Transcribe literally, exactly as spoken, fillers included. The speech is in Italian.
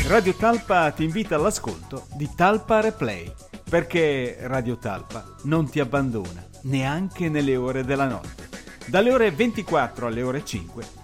Radio Talpa ti invita all'ascolto di Talpa Replay, perché Radio Talpa non ti abbandona neanche nelle ore della notte. Dalle ore ventiquattro alle ore cinque